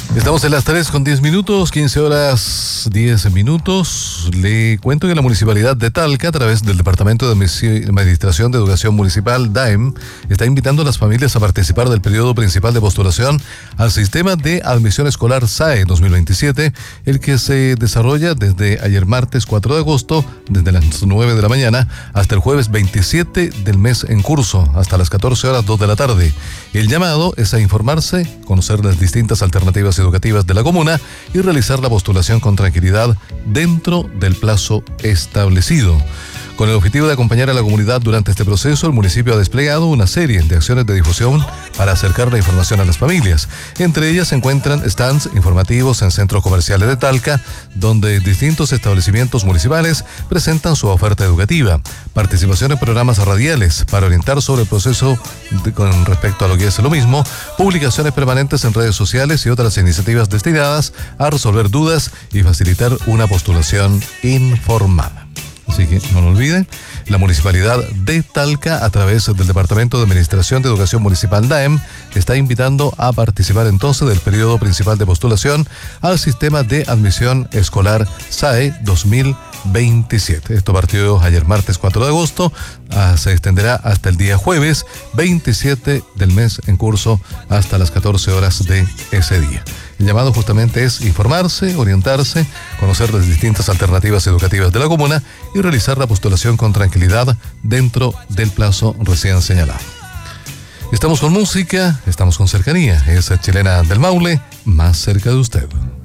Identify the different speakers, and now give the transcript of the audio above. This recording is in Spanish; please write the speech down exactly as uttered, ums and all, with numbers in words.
Speaker 1: Estamos en las tres con diez minutos, quince horas diez minutos. Le cuento que la Municipalidad de Talca, a través del Departamento de Administración de Educación Municipal, D A E M, está invitando a las familias a participar del periodo principal de postulación al Sistema de Admisión Escolar S A E dos mil veintisiete, el que se desarrolla desde ayer martes cuatro de agosto, desde las nueve de la mañana hasta el jueves veintisiete del mes en curso, hasta las catorce horas dos de la tarde. El llamado es a informarse, conocer las distintas alternativas educativas de la comuna y realizar la postulación con tranquilidad dentro del plazo establecido. Con el objetivo de acompañar a la comunidad durante este proceso, el municipio ha desplegado una serie de acciones de difusión para acercar la información a las familias. Entre ellas se encuentran stands informativos en centros comerciales de Talca, donde distintos establecimientos municipales presentan su oferta educativa, participación en programas radiales para orientar sobre el proceso de, con respecto a lo que es lo mismo, publicaciones permanentes en redes sociales y otras iniciativas destinadas a resolver dudas y facilitar una postulación informada. Así que no lo olviden, la Municipalidad de Talca, a través del Departamento de Administración de Educación Municipal D A E M, está invitando a participar entonces del periodo principal de postulación al Sistema de Admisión Escolar S A E dos mil veintisiete. Esto partió ayer martes cuatro de agosto, ah, se extenderá hasta el día jueves veintisiete del mes en curso, hasta las catorce horas de ese día. El llamado justamente es informarse, orientarse, conocer las distintas alternativas educativas de la comuna y realizar la postulación con tranquilidad dentro del plazo recién señalado. Estamos con música, estamos con cercanía. Es Chilena del Maule, más cerca de usted.